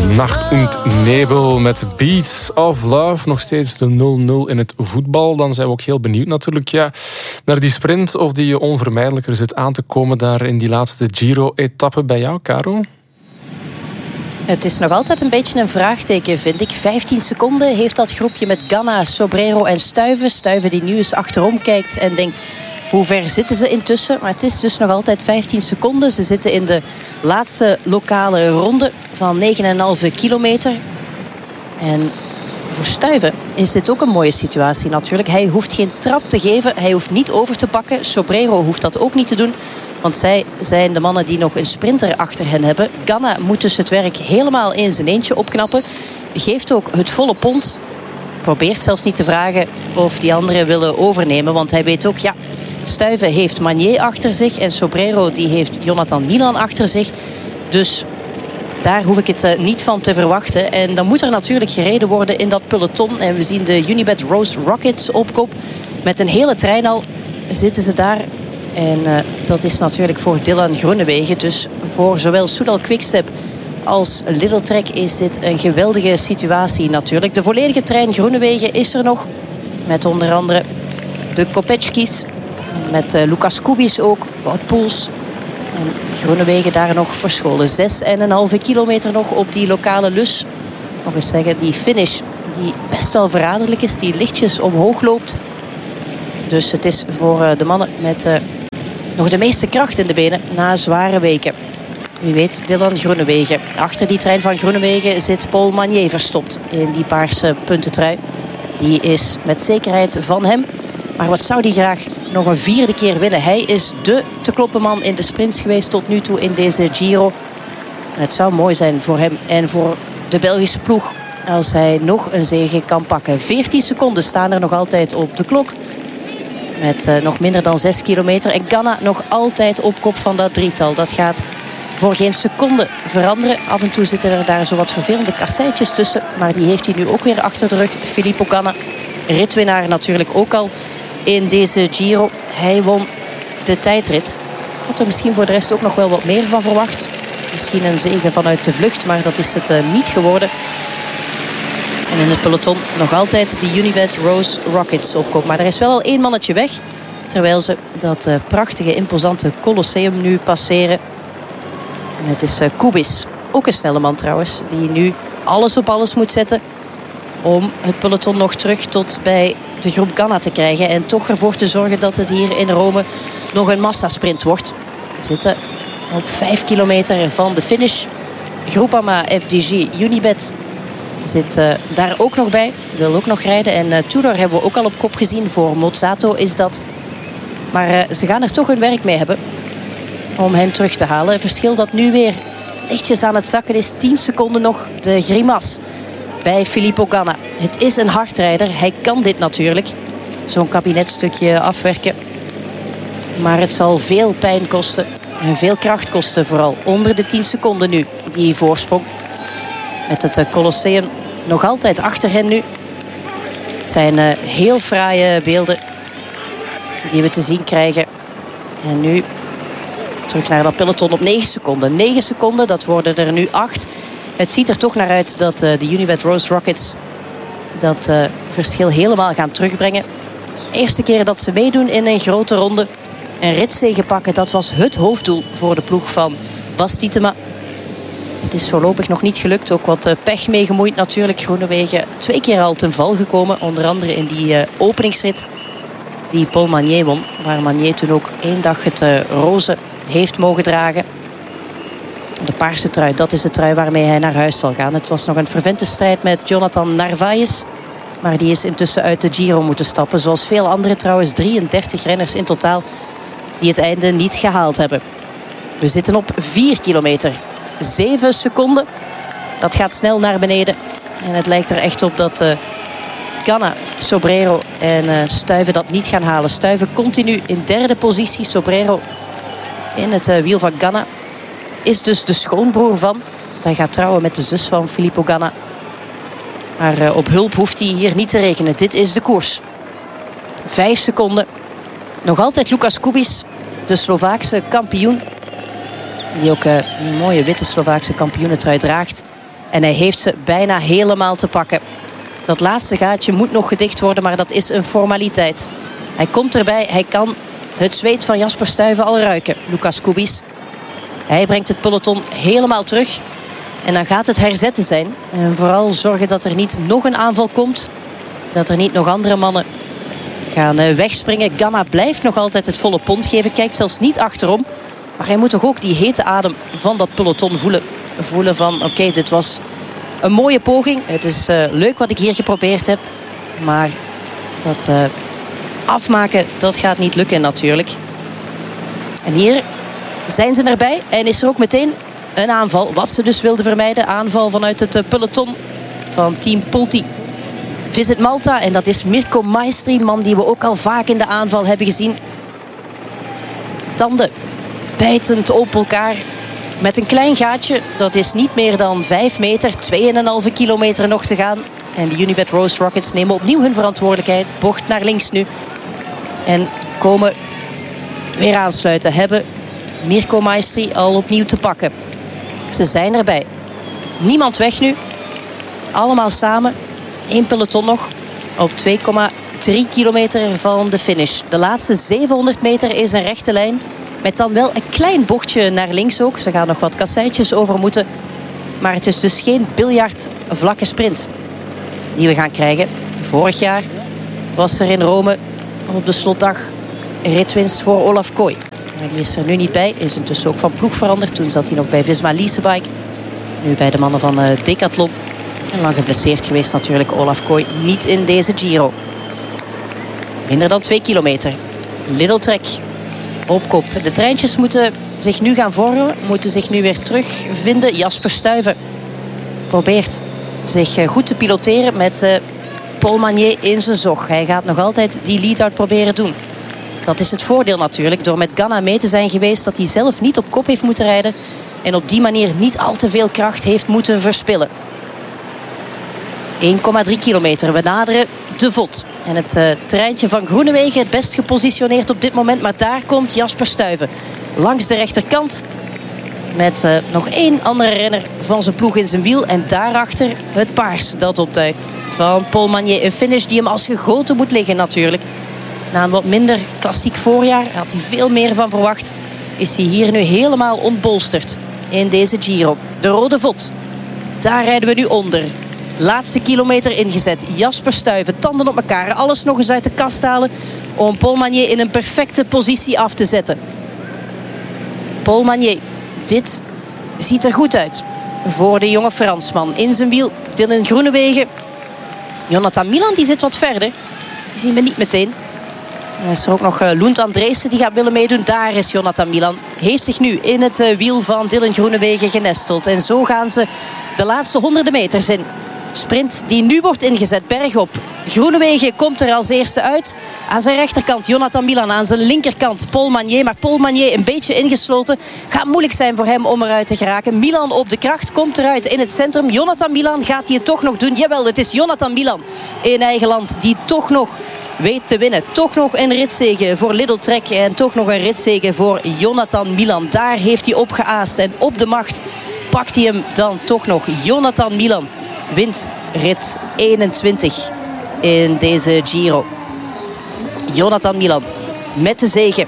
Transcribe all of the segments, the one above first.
Nacht und Nebel met Beats of Love. Nog steeds de 0-0 in het voetbal. Dan zijn we ook heel benieuwd natuurlijk naar die sprint. Of die onvermijdelijker zit aan te komen daar in die laatste Giro-etappe bij jou, Caro? Het is nog altijd een beetje een vraagteken, vind ik. 15 seconden heeft dat groepje met Ganna, Sobrero en Stuyven. Stuyven die nu eens achterom kijkt en denkt... Hoe ver zitten ze intussen? Maar het is dus nog altijd 15 seconden. Ze zitten in de laatste lokale ronde van 9,5 kilometer. En voor Stuyven is dit ook een mooie situatie natuurlijk. Hij hoeft geen trap te geven. Hij hoeft niet over te pakken. Sobrero hoeft dat ook niet te doen. Want zij zijn de mannen die nog een sprinter achter hen hebben. Ganna moet dus het werk helemaal in zijn eentje opknappen. Geeft ook het volle pond. Probeert zelfs niet te vragen of die anderen willen overnemen. Want hij weet ook, Stuyven heeft Magnier achter zich. En Sobrero die heeft Jonathan Milan achter zich. Dus daar hoef ik het niet van te verwachten. En dan moet er natuurlijk gereden worden in dat peloton. En we zien de Unibet Rose Rockets op kop. Met een hele trein al zitten ze daar. En dat is natuurlijk voor Dylan Groenewegen. Dus voor zowel Soudal Quickstep als Lidl Trek is dit een geweldige situatie natuurlijk. De volledige trein Groenewegen is er nog. Met onder andere de Kopečkis. Met Lucas Kubis ook. Wout Poels. En Groenewegen daar nog verscholen. 6,5 kilometer nog op die lokale lus. Nog eens zeggen, die finish die best wel verraderlijk is. Die lichtjes omhoog loopt. Dus het is voor de mannen met nog de meeste kracht in de benen na zware weken. Wie weet, Dylan Groenewegen. Achter die trein van Groenewegen zit Paul Magnier verstopt in die paarse puntentrui. Die is met zekerheid van hem. Maar wat zou die graag nog een 4e keer winnen? Hij is de te kloppen man in de sprints geweest tot nu toe in deze Giro. En het zou mooi zijn voor hem en voor de Belgische ploeg als hij nog een zege kan pakken. 14 seconden staan er nog altijd op de klok. Met nog minder dan 6 kilometer. En Ganna nog altijd op kop van dat drietal. Dat gaat voor geen seconde veranderen. Af en toe zitten er daar zo wat vervelende kasseitjes tussen. Maar die heeft hij nu ook weer achter de rug. Filippo Ganna, ritwinnaar natuurlijk ook al in deze Giro. Hij won de tijdrit. Ik had er misschien voor de rest ook nog wel wat meer van verwacht. Misschien een zege vanuit de vlucht, maar dat is het niet geworden. En in het peloton nog altijd de Unibet Rose Rockets opkomt. Maar er is wel al 1 mannetje weg. Terwijl ze dat prachtige, imposante Colosseum nu passeren. En het is Kubis, ook een snelle man trouwens, die nu alles op alles moet zetten om het peloton nog terug tot bij de groep Ganna te krijgen. En toch ervoor te zorgen dat het hier in Rome nog een massasprint wordt. We zitten op 5 kilometer van de finish. Groupama, FDG, Unibet zit daar ook nog bij. Wil ook nog rijden. En Tudor hebben we ook al op kop gezien. Voor Mozzato is dat. Maar ze gaan er toch hun werk mee hebben om hen terug te halen. Een verschil dat nu weer lichtjes aan het zakken is. 10 seconden nog de grimas bij Filippo Ganna. Het is een hardrijder. Hij kan dit natuurlijk. Zo'n kabinetstukje afwerken. Maar het zal veel pijn kosten. En veel kracht kosten vooral. Onder de 10 seconden nu. Die voorsprong. Met het Colosseum nog altijd achter hen nu. Het zijn heel fraaie beelden die we te zien krijgen. En nu terug naar dat peloton op 9 seconden. 9 seconden, dat worden er nu 8. Het ziet er toch naar uit dat de Unibet Rose Rockets dat verschil helemaal gaan terugbrengen. Eerste keer dat ze meedoen in een grote ronde. Een ritzege pakken, dat was het hoofddoel voor de ploeg van Bas Tietema. Het is voorlopig nog niet gelukt. Ook wat pech meegemoeid natuurlijk. Groenewegen 2 keer al ten val gekomen. Onder andere in die openingsrit die Paul Magnier won. Waar Magnier toen ook 1 dag het roze heeft mogen dragen. De paarse trui, dat is de trui waarmee hij naar huis zal gaan. Het was nog een fervente strijd met Jonathan Narvaez. Maar die is intussen uit de Giro moeten stappen. Zoals veel andere trouwens. 33 renners in totaal die het einde niet gehaald hebben. We zitten op 4 kilometer. 7 seconden. Dat gaat snel naar beneden. En het lijkt er echt op dat Ganna, Sobrero en Stuyven dat niet gaan halen. Stuyven continu in 3e positie. Sobrero in het wiel van Ganna. Is dus de schoonbroer van. Hij gaat trouwen met de zus van Filippo Ganna. Maar op hulp hoeft hij hier niet te rekenen. Dit is de koers. 5 seconden. Nog altijd Lucas Kubis, de Slovaakse kampioen. Die ook een mooie witte Slovaakse kampioenentrui draagt. En hij heeft ze bijna helemaal te pakken. Dat laatste gaatje moet nog gedicht worden, maar dat is een formaliteit. Hij komt erbij, hij kan het zweet van Jasper Stuyven al ruiken. Lucas Kubis. Hij brengt het peloton helemaal terug. En dan gaat het herzetten zijn. En vooral zorgen dat er niet nog een aanval komt. Dat er niet nog andere mannen gaan wegspringen. Ganna blijft nog altijd het volle pond geven. Kijkt zelfs niet achterom. Maar hij moet toch ook die hete adem van dat peloton voelen. Voelen van oké, dit was een mooie poging. Het is leuk wat ik hier geprobeerd heb. Maar dat afmaken, dat gaat niet lukken natuurlijk. En hier zijn ze erbij. En is er ook meteen een aanval. Wat ze dus wilden vermijden. Aanval vanuit het peloton van Team Pulti. Visit Malta. En dat is Mirko Maestri. Man die we ook al vaak in de aanval hebben gezien. Tanden bijtend op elkaar. Met een klein gaatje. Dat is niet meer dan 5 meter. 2,5 kilometer nog te gaan. En de Unibet Rose Rockets nemen opnieuw hun verantwoordelijkheid. Bocht naar links nu. En komen weer aansluiten. Hebben Mirko Maestri al opnieuw te pakken. Ze zijn erbij. Niemand weg nu. Allemaal samen. 1 peloton nog. Op 2,3 kilometer van de finish. De laatste 700 meter is een rechte lijn. Met dan wel een klein bochtje naar links ook. Ze gaan nog wat kasseitjes over moeten. Maar het is dus geen biljart vlakke sprint die we gaan krijgen. Vorig jaar was er in Rome op de slotdag ritwinst voor Olaf Kooi. Maar die is er nu niet bij. Is intussen ook van ploeg veranderd. Toen zat hij nog bij Visma Leasebike. Nu bij de mannen van Decathlon. En lang geblesseerd geweest natuurlijk. Olaf Kooi niet in deze Giro. Minder dan 2 kilometer. Lidl Trek op kop. De treintjes moeten zich nu gaan vormen. Moeten zich nu weer terugvinden. Jasper Stuyven probeert zich goed te piloteren met Paul Magnier in zijn zog. Hij gaat nog altijd die lead-out proberen doen. Dat is het voordeel natuurlijk. Door met Ganna mee te zijn geweest. Dat hij zelf niet op kop heeft moeten rijden. En op die manier niet al te veel kracht heeft moeten verspillen. 1,3 kilometer. We naderen de Vod. En het treintje van Groenewegen het best gepositioneerd op dit moment. Maar daar komt Jasper Stuyven. Langs de rechterkant. Met nog 1 andere renner van zijn ploeg in zijn wiel. En daarachter het paars dat opduikt van Paul Magnier. Een finish die hem als gegoten moet liggen natuurlijk. Na een wat minder klassiek voorjaar had hij veel meer van verwacht. Is hij hier nu helemaal ontbolsterd in deze Giro. De Rode Vod. Daar rijden we nu onder. Laatste kilometer ingezet. Jasper Stuyven, tanden op elkaar. Alles nog eens uit de kast halen om Paul Magnier in een perfecte positie af te zetten. Paul Magnier. Dit ziet er goed uit voor de jonge Fransman. In zijn wiel Dylan Groenewegen. Jonathan Milan die zit wat verder. Die zien we niet meteen. Dan is er ook nog Loent Andreessen die gaat willen meedoen. Daar is Jonathan Milan. Heeft zich nu in het wiel van Dylan Groenewegen genesteld. En zo gaan ze de laatste honderden meters in. Sprint die nu wordt ingezet, bergop. Groenewegen komt er als eerste uit. Aan zijn rechterkant Jonathan Milan, aan zijn linkerkant Paul Magnier. Maar Paul Magnier een beetje ingesloten. Gaat moeilijk zijn voor hem om eruit te geraken. Milan op de kracht, komt eruit in het centrum. Jonathan Milan gaat hij het toch nog doen. Jawel, het is Jonathan Milan in eigen land die toch nog weet te winnen. Toch nog een ritzege voor Lidl Trek. En toch nog een ritzege voor Jonathan Milan. Daar heeft hij op geaast. En op de macht pakt hij hem dan toch nog. Jonathan Milan wint rit 21 in deze Giro. Jonathan Milan met de zege.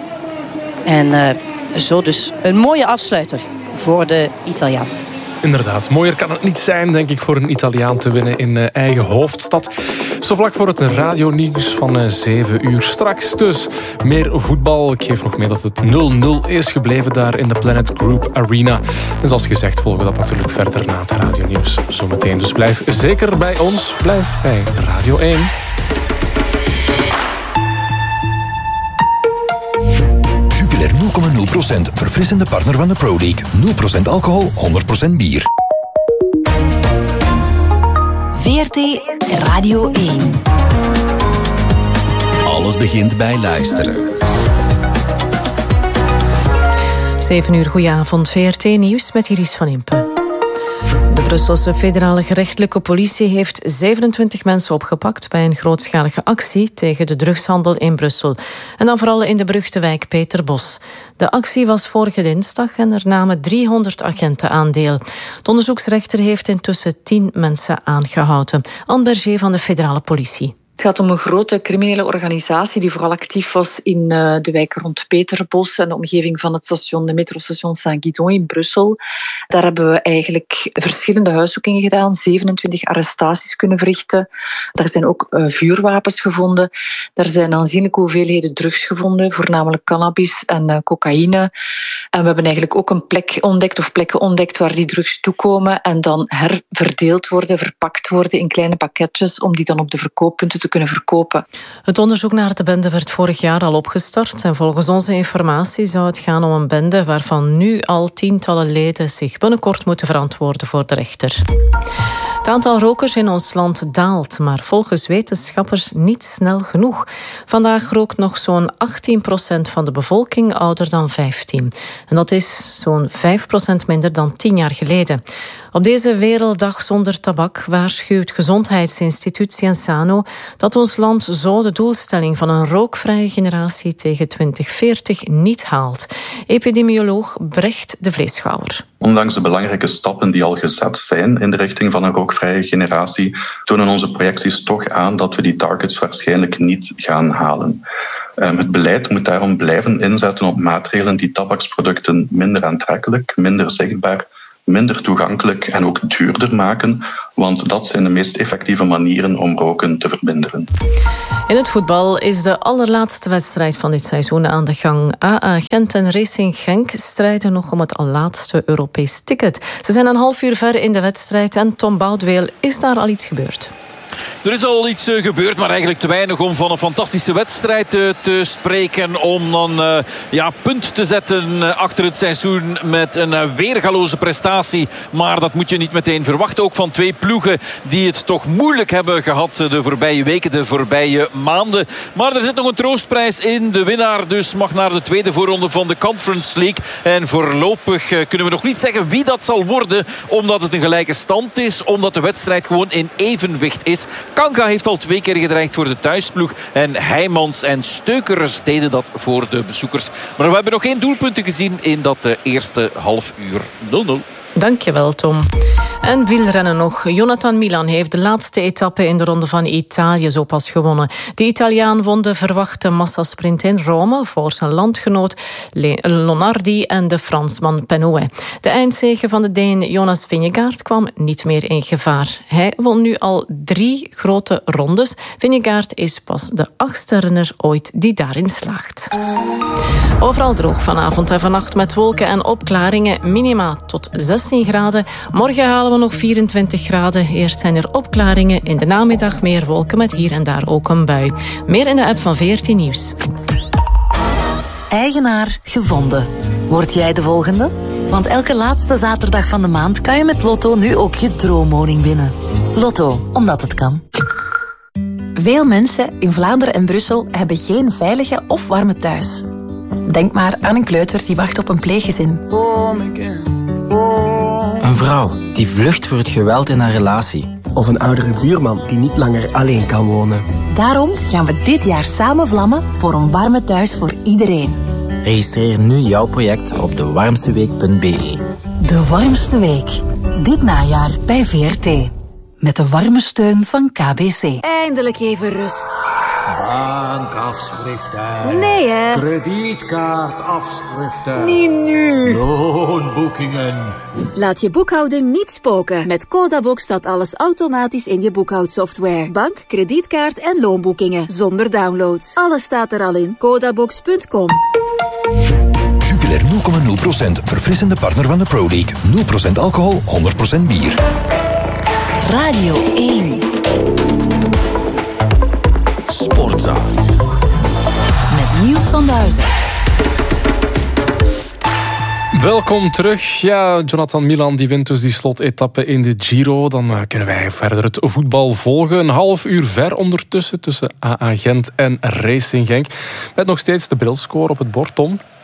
En zo dus een mooie afsluiter voor de Italiaan. Inderdaad, mooier kan het niet zijn, denk ik, voor een Italiaan te winnen in eigen hoofdstad. Zo vlak voor het radionieuws van 7 uur. Straks dus meer voetbal. Ik geef nog mee dat het 0-0 is gebleven daar in de Planet Group Arena. En zoals gezegd volgen we dat natuurlijk verder na het radionieuws zometeen. Dus blijf zeker bij ons. Blijf bij Radio 1. Jupiler 0,0%. Verfrissende partner van de Pro League. 0% alcohol, 100% bier. VRT Radio 1. Alles begint bij luisteren. 7 uur, goedenavond. VRT Nieuws met Iris van Impe. De Brusselse federale gerechtelijke politie heeft 27 mensen opgepakt bij een grootschalige actie tegen de drugshandel in Brussel. En dan vooral in de beruchte wijk Peterbos. De actie was vorige dinsdag en er namen 300 agenten aandeel. De onderzoeksrechter heeft intussen 10 mensen aangehouden. Anne Berger van de federale politie. Het gaat om een grote criminele organisatie die vooral actief was in de wijk rond Peterbos en de omgeving van het station, de metrostation Saint-Guidon in Brussel. Daar hebben we eigenlijk verschillende huiszoekingen gedaan, 27 arrestaties kunnen verrichten. Daar zijn ook vuurwapens gevonden. Daar zijn aanzienlijke hoeveelheden drugs gevonden, voornamelijk cannabis en cocaïne. En we hebben eigenlijk ook een plek ontdekt of plekken ontdekt waar die drugs toekomen en dan herverdeeld worden, verpakt worden in kleine pakketjes om die dan op de verkooppunten te kunnen verkopen. Het onderzoek naar de bende werd vorig jaar al opgestart en volgens onze informatie zou het gaan om een bende waarvan nu al tientallen leden zich binnenkort moeten verantwoorden voor de rechter. Het aantal rokers in ons land daalt, maar volgens wetenschappers niet snel genoeg. Vandaag rookt nog zo'n 18% van de bevolking ouder dan 15. En dat is zo'n 5% minder dan 10 jaar geleden. Op deze Werelddag zonder tabak waarschuwt Gezondheidsinstituut Cienzano dat ons land zo de doelstelling van een rookvrije generatie tegen 2040 niet haalt. Epidemioloog Brecht de Vleeschouwer. Ondanks de belangrijke stappen die al gezet zijn in de richting van een rookvrije generatie, tonen onze projecties toch aan dat we die targets waarschijnlijk niet gaan halen. Het beleid moet daarom blijven inzetten op maatregelen die tabaksproducten minder aantrekkelijk, minder zichtbaar, minder toegankelijk en ook duurder maken, want dat zijn de meest effectieve manieren om roken te verminderen. In het voetbal is de allerlaatste wedstrijd van dit seizoen aan de gang. AA Gent en Racing Genk strijden nog om het laatste Europees ticket. Ze zijn een half uur ver in de wedstrijd en Tom Boudeweel, is daar al iets gebeurd? Er is al iets gebeurd, maar eigenlijk te weinig om van een fantastische wedstrijd te spreken. Om dan punt te zetten achter het seizoen met een weergaloze prestatie. Maar dat moet je niet meteen verwachten. Ook van twee ploegen die het toch moeilijk hebben gehad de voorbije weken, de voorbije maanden. Maar er zit nog een troostprijs in. De winnaar dus mag naar de tweede voorronde van de Conference League. En voorlopig kunnen we nog niet zeggen wie dat zal worden. Omdat het een gelijke stand is. Omdat de wedstrijd gewoon in evenwicht is. Kanga heeft al 2 keer gedreigd voor de thuisploeg. En Heijmans en Steukers deden dat voor de bezoekers. Maar we hebben nog geen doelpunten gezien in dat eerste half uur. 0-0. Dankjewel, Tom. En wielrennen nog. Jonathan Milan heeft de laatste etappe in de Ronde van Italië zo pas gewonnen. De Italiaan won de verwachte massasprint in Rome voor zijn landgenoot Lonardi en de Fransman Penouet. De eindzege van de Deen Jonas Vingegaard kwam niet meer in gevaar. Hij won nu al 3 grote rondes. Vingegaard is pas de 8e renner ooit die daarin slaagt. Overal droog vanavond en vannacht met wolken en opklaringen. Minima tot 16 graden. Morgen halen we nog 24 graden. Eerst zijn er opklaringen. In de namiddag meer wolken met hier en daar ook een bui. Meer in de app van VRT Nieuws. Eigenaar gevonden. Word jij de volgende? Want elke laatste zaterdag van de maand kan je met Lotto nu ook je droomwoning winnen. Lotto, omdat het kan. Veel mensen in Vlaanderen en Brussel hebben geen veilige of warme thuis. Denk maar aan een kleuter die wacht op een pleeggezin. Een vrouw die vlucht voor het geweld in haar relatie. Of een oudere buurman die niet langer alleen kan wonen. Daarom gaan we dit jaar samen vlammen voor een warme thuis voor iedereen. Registreer nu jouw project op dewarmsteweek.be. De warmste week. Dit najaar bij VRT. Met de warme steun van KBC. Eindelijk even rust. Bankafschriften. Nee, hè? Kredietkaartafschriften. Niet nu. Loonboekingen. Laat je boekhouden niet spoken. Met Codabox staat alles automatisch in je boekhoudsoftware. Bank, kredietkaart en loonboekingen. Zonder downloads. Alles staat er al in. Codabox.com. Jupiler 0,0%. Verfrissende partner van de Pro League. 0% alcohol, 100% bier. Radio 1. Sportzaal. Met Niels van Duizen. Welkom terug. Ja, Jonathan Milan die wint dus die slotetappe in de Giro. Dan kunnen wij verder het voetbal volgen. Een half uur ver ondertussen tussen AA Gent en Racing Genk. Met nog steeds de brilscore op het bord, Tom.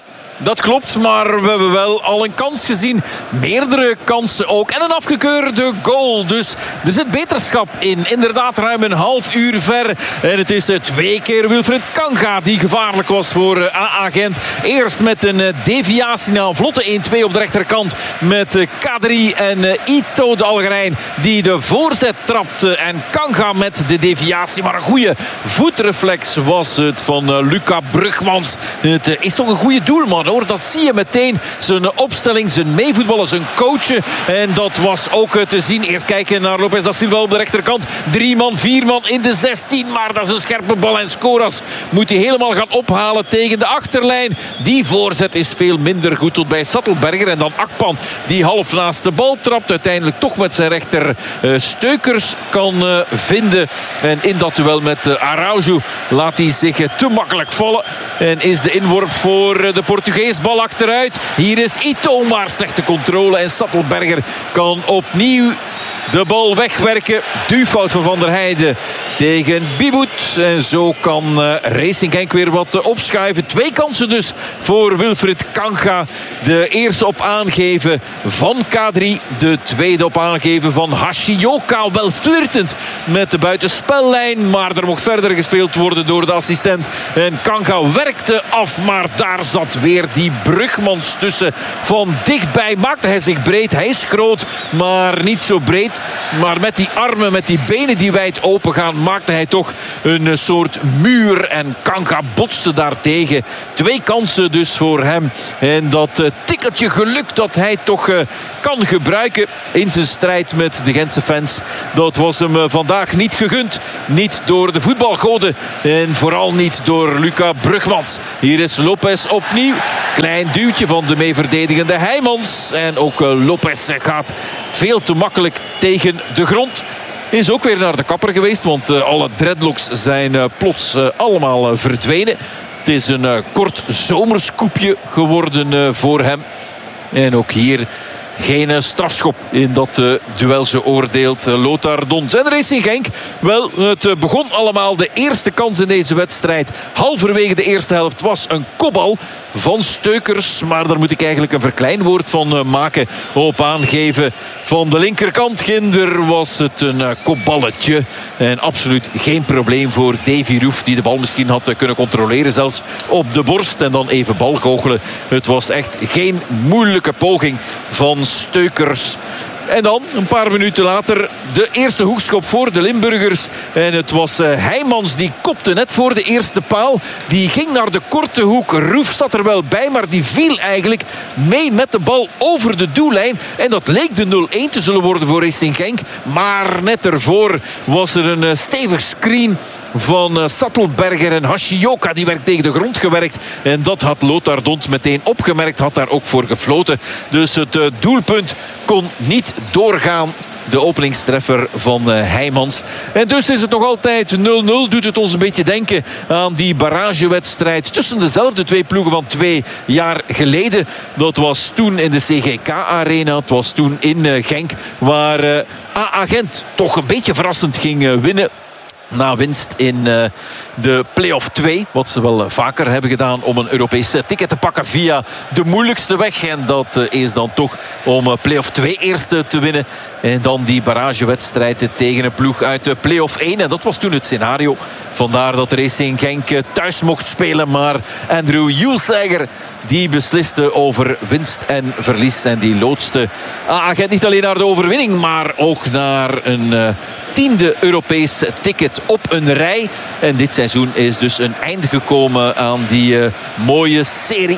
dat klopt. Maar we hebben wel al een kans gezien. Meerdere kansen ook. En een afgekeurde goal. Dus er zit beterschap in. Inderdaad, ruim een half uur ver. En het is 2 keer Wilfried Kanga die gevaarlijk was voor AA Gent. Eerst met een deviatie na een vlotte 1-2 op de rechterkant. Met Kadri en Ito de Algerijn die de voorzet trapte. En Kanga met de deviatie. Maar een goede voetreflex was het van Luca Brugmans. Het is toch een goede doelman, hoor. Dat zie je meteen. Zijn opstelling, zijn meevoetballen, zijn coachen. En dat was ook te zien. Eerst kijken naar Lopez da Silva op de rechterkant. 3 man, 4 man in de 16. Maar dat is een scherpe bal. En Skoras moet hij helemaal gaan ophalen tegen de achterlijn. Die voorzet is veel minder goed tot bij Sattelberger. En dan Akpan die half naast de bal trapt. Uiteindelijk toch met zijn rechter Steukers kan vinden. En in dat duel met Araujo laat hij zich te makkelijk vallen. En is de inworp voor de Portugees. Bal achteruit. Hier is Ito, maar slechte controle. En Sattelberger kan opnieuw de bal wegwerken. Duwfout van Van der Heijden tegen Biboet. En zo kan Racing Genk weer wat opschuiven. 2 kansen dus voor Wilfried Kanga. De eerste op aangeven van Kadri. De tweede op aangeven van Hashioka. Wel flirtend met de buitenspellijn. Maar er mocht verder gespeeld worden door de assistent. En Kanga werkte af. Maar daar zat weer die Brugmans tussen. Van dichtbij maakte hij zich breed. Hij is groot, maar niet zo breed. Maar met die armen, met die benen die wijd open gaan, maakte hij toch een soort muur. En Kanga botste daartegen. 2 kansen dus voor hem. En dat tikkeltje geluk dat hij toch kan gebruiken in zijn strijd met de Gentse fans. Dat was hem vandaag niet gegund. Niet door de voetbalgoden. En vooral niet door Luca Brugmans. Hier is Lopez opnieuw. Klein duwtje van de mee verdedigende Heijmans. En ook Lopez gaat veel te makkelijk tegen de grond. Is ook weer naar de kapper geweest. Want alle dreadlocks zijn plots allemaal verdwenen. Het is een kort zomerskoepje geworden voor hem. En ook hier geen strafschop in dat duel, ze oordeelt Lothar Dont. En Racing Genk, wel, het begon allemaal. De eerste kans in deze wedstrijd, halverwege de eerste helft, was een kopbal van Steukers. Maar daar moet ik eigenlijk een verkleinwoord van maken. Op aangeven van de linkerkant. Ginder was het een kopballetje. En absoluut geen probleem voor Davy Roef, die de bal misschien had kunnen controleren. Zelfs op de borst en dan even balgoochelen. Het was echt geen moeilijke poging van Steukers. En dan, een paar minuten later, de eerste hoekschop voor de Limburgers. En het was Heijmans die kopte net voor de eerste paal. Die ging naar de korte hoek. Roef zat er wel bij, maar die viel eigenlijk mee met de bal over de doellijn. En dat leek de 0-1 te zullen worden voor Racing Genk. Maar net ervoor was er een stevig screen van Sattelberger en Hashioka. Die werd tegen de grond gewerkt. En dat had Lothar Dont meteen opgemerkt. Had daar ook voor gefloten. Dus het doelpunt kon niet doorgaan. De openingstreffer van Heijmans. En dus is het nog altijd 0-0. Doet het ons een beetje denken aan die barragewedstrijd tussen dezelfde 2 ploegen van 2 jaar geleden. Dat was toen in de CGK-arena. Het was toen in Genk. Waar AA Gent toch een beetje verrassend ging winnen. Na winst in de play-off 2. Wat ze wel vaker hebben gedaan om een Europese ticket te pakken via de moeilijkste weg. En dat is dan toch om play-off 2 eerst te winnen. En dan die barragewedstrijd tegen een ploeg uit de play-off 1. En dat was toen het scenario. Vandaar dat Racing Genk thuis mocht spelen. Maar Andrew Hulseiger die besliste over winst en verlies. En die loodste AA Gent niet alleen naar de overwinning, maar ook naar een 10e Europees ticket op een rij. En dit seizoen is dus een einde gekomen aan die mooie serie.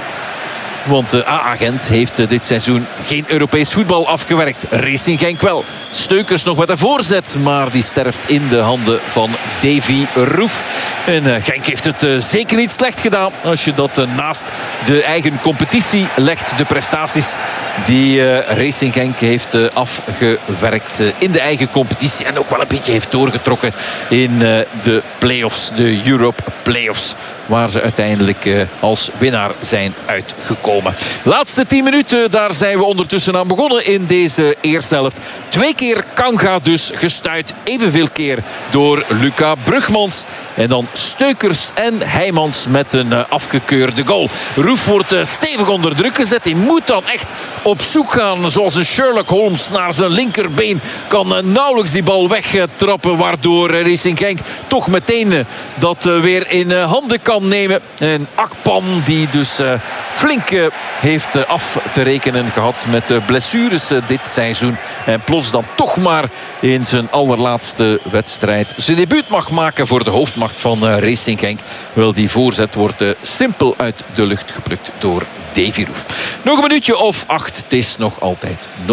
Want AA Gent heeft dit seizoen geen Europees voetbal afgewerkt. Racing Genk wel. Steukers nog met een voorzet, maar die sterft in de handen van Davy Roef. En Genk heeft het zeker niet slecht gedaan. Als je dat naast de eigen competitie legt. De prestaties die Racing Genk heeft afgewerkt in de eigen competitie. En ook wel een beetje heeft doorgetrokken in de play-offs. De Europe play-offs. Waar ze uiteindelijk als winnaar zijn uitgekomen. komen. Laatste 10 minuten, daar zijn we ondertussen aan begonnen in deze eerste helft. 2 keer Kanga dus gestuit. Evenveel keer door Luca Brugmans. En dan Steukers en Heijmans met een afgekeurde goal. Roef wordt stevig onder druk gezet. Hij moet dan echt op zoek gaan, zoals een Sherlock Holmes, naar zijn linkerbeen. Kan nauwelijks die bal wegtrappen, waardoor Racing Genk toch meteen dat weer in handen kan nemen. En Akpan, die dus flink heeft af te rekenen gehad met blessures dit seizoen. En plots dan toch maar in zijn allerlaatste wedstrijd zijn debuut mag maken voor de hoofdmacht van Racing Genk. Wel, die voorzet wordt simpel uit de lucht geplukt door Davy Roef. Nog een minuutje of 8. Het is nog altijd 0-0.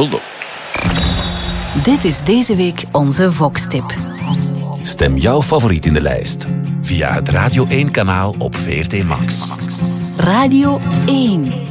Dit is deze week onze Vox-tip. Stem jouw favoriet in de lijst via het Radio 1-kanaal op VRT Max. Radio 1.